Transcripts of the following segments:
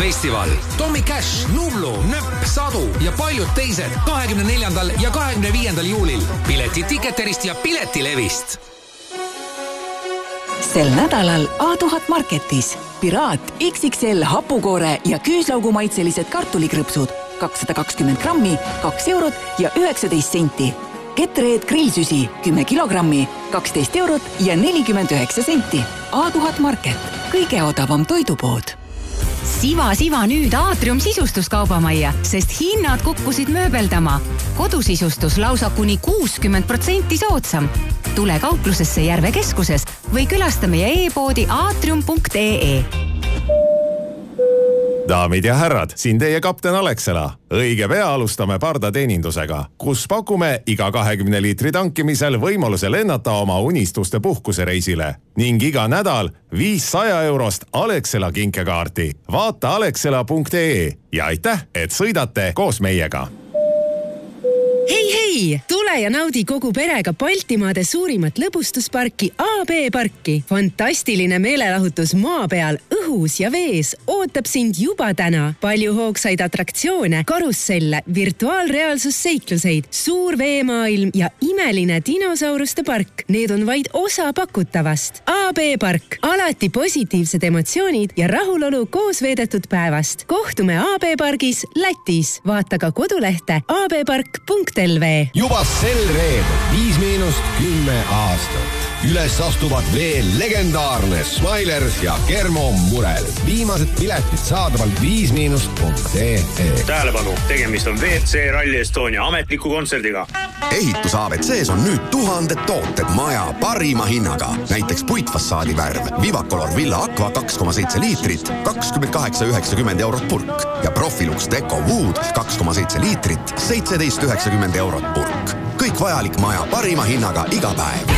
Festival, Tommy Cash, Nublu, Nöpp, Sadu ja paljud teised 24. ja 25. juulil. Piletid Ticketerist ja Piletilevist. Sel nädalal A1000 Marketis Piraat XXL hapukoore ja küüslaugumaitselised kartulikrõpsud 220 grammi, 2 eurot ja 19 senti. Ketreed grillsüsi 10 kilogrammi, 12 eurot ja 49 senti. A1000 Market, kõige odavam toidupood. Siva nüüd Aatrium sisustuskaubamajja, sest hinnad kukkusid mööbeldama. Kodusisustus lausa kuni 60% soodsam. Tule kauplusesse Järve keskuses või külasta meie e-poodi aatrium.ee. Daamid ja härrad, siin teie kapten Alexela. Õige pea alustame pardateenindusega, kus pakume iga 20 liitri tankimisel võimaluse lennata oma unistuste puhkusereisile ning iga nädal 500 eurost Alexela kinkekaarti. Vaata alexela.ee ja aitäh, et sõidate koos meiega. Hei, tule ja naudi kogu perega Baltimaade suurimat lõbustusparki AB Parki. Fantastiline meelelahutus maa peal, õhus ja vees ootab sind juba täna. Palju hoogsaid atraktsioone, karusselle, virtuaalreaalsusseikluseid, suur veemaailm ja imeline dinosauruste park. Need on vaid osa pakutavast. AB Park, alati positiivsed emotsioonid ja rahulolu koos veedetud päevast. Kohtume AB Pargis Lätis. Vaata ka kodulehte abpark.lv. Juba sel reedel 5–10 aastat. Üles astuvad veel legendaarne Smilers ja Kermo Murel. Viimased piletid saadaval 5-. Tähelepanu, tegemist on WC Rally Estonia ametliku kontserdiga. Ehitus ABCs on nüüd 1000 tooted maja parima hinnaga. Näiteks puitfassaadi värv, Vivacolor Villa Aqua 2,7 liitrit, 28,90 eurot purk ja Profilux Deco Wood 2,7 liitrit, 17,90 eurot purk. Kõik vajalik maja parima hinnaga iga päev.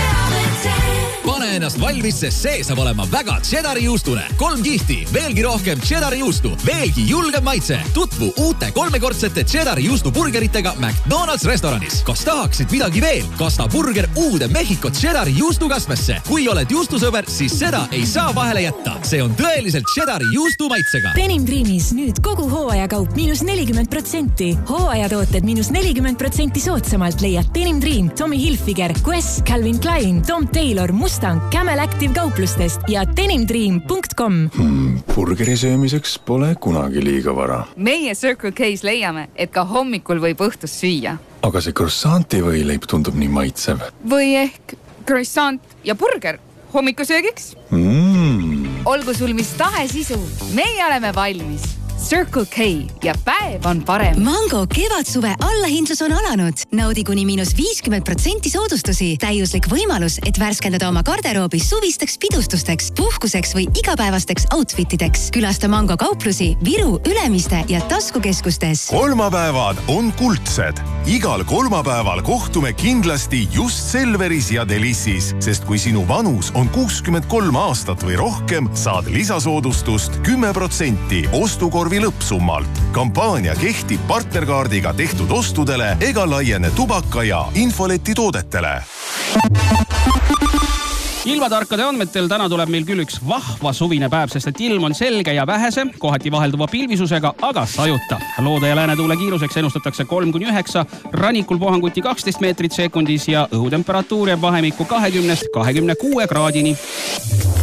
Pane ennast valmis, sest see saab olema väga Cheddari juustune. 3 kihti, veelgi rohkem Cheddari juustu, veelgi julgem maitse. Tutvu uute 3-kordsete Cheddari juustu burgeritega McDonald's restoranis. Kas tahaksid midagi veel? Kasta burger uude Mehhiko Cheddari juustukasmesse. Kui oled juustusõber, siis seda ei saa vahele jätta. See on tõeliselt Cheddari juustu maitsega. Denim Dreamis nüüd kogu hooajakaup -40%. Hooajatooted -40% soodsamalt leiad Denim Dream, Tommy Hilfiger, Quest, Calvin Klein, Tom Taylor, Mustang, Camel Active kauplustest ja denimdream.com. Burgeri söömiseks pole kunagi liiga vara. Meie Circle K's leiame, et ka hommikul võib õhtus süüa. Aga see croissanti võileib tundub nii maitsev. Või ehk croissant ja burger hommikusöögiks? Olgu sul mis tahes isu, meie oleme valmis. Circle K ja päev on parem. Mango kevadsuve allahindlus on alanud. Naudi kuni -50% soodustusi. Täiuslik võimalus, et värskendada oma garderoobis suvisteks pidustusteks, puhkuseks või igapäevasteks outfitideks. Külasta Mango kauplusi Viru, Ülemiste ja taskukeskustes. Kolmapäevad on kuldsed. Igal kolmapäeval kohtume kindlasti just Selveris ja Delissis, sest kui sinu vanus on 63 aastat või rohkem, saad lisasoodustust 10% ostukorvi lõppsummalt. Kampaania kehtib partnerkaardiga tehtud ostudele ega laiene tubaka ja infoleti toodetele. Ilmatarkade andmetel täna tuleb meil küll üks vahva suvine päev, sest et ilm on selge ja vähese, kohati vahelduva pilvisusega, aga sajuta. Loode ja läänetuule kiiruseks ennustatakse 3–9, rannikul puhanguti 12 meetrit sekundis ja õhutemperatuur jääb vahemikku 20–26 kraadini.